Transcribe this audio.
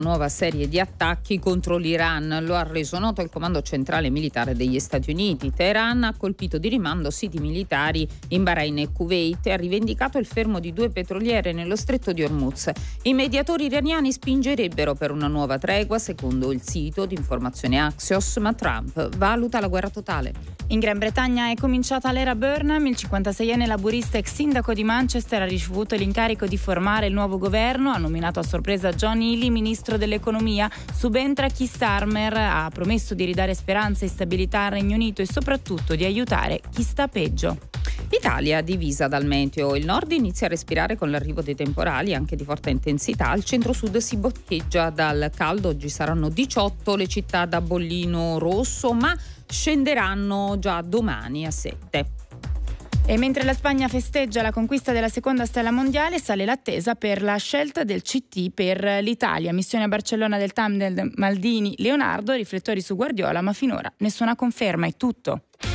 nuova serie di attacchi contro l'Iran. Lo ha reso noto il Comando Centrale Militare degli Stati Uniti. Teheran ha colpito di rimando siti militari in Bahrain e Kuwait e ha rivendicato il fermo di 2 petroliere nello stretto di Hormuz. I mediatori iraniani spingerebbero per una nuova tregua, secondo il sito di informazione Axios, ma Trump valuta la guerra totale. In Gran Bretagna è cominciata l'era Burnham. Il 56enne laburista ex sindaco di Manchester ha ricevuto l'incarico di formare il nuovo governo. Ha nominato a sorpresa John Healey ministro dell'economia. Subentra Keir Starmer, ha promesso di ridare speranza e stabilità al Regno Unito e soprattutto di aiutare chi sta peggio. Italia divisa dal meteo. Il nord inizia a respirare con l'arrivo dei temporali anche di forte intensità. Il centro-sud si boccheggia dal caldo. Oggi saranno 18 le città da bollino rosso, ma scenderanno già domani a 7. E mentre la Spagna festeggia la conquista della seconda stella mondiale, sale l'attesa per la scelta del CT per l'Italia. Missione a Barcellona del tandem Maldini-Leonardo, riflettori su Guardiola, ma finora nessuna conferma, è tutto.